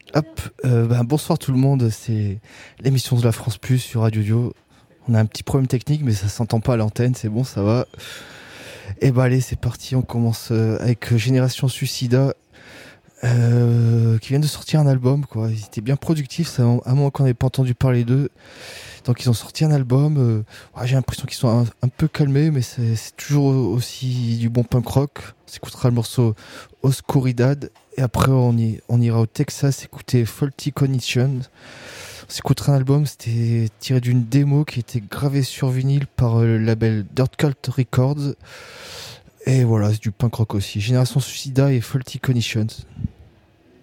Hop, bonsoir tout le monde, c'est l'émission de la France Plus sur Radio Dio. On a un petit problème technique, mais ça s'entend pas à l'antenne, c'est bon, ça va. Et bah allez, c'est parti, on commence avec Génération Suicida, qui vient de sortir un album, quoi. Ils étaient bien productifs, ça, à moins qu'on n'ait pas entendu parler d'eux. Donc ils ont sorti un album, ouais, j'ai l'impression qu'ils sont un peu calmés, mais c'est toujours aussi du bon punk rock. On s'écoutera le morceau Oscuridad, et après on ira au Texas écouter Faulty Conditions. On s'écoutera un album, c'était tiré d'une démo qui était gravée sur vinyle par le label Dirt Cult Records. Et voilà, c'est du punk rock aussi. Génération Suicida et Faulty Conditions.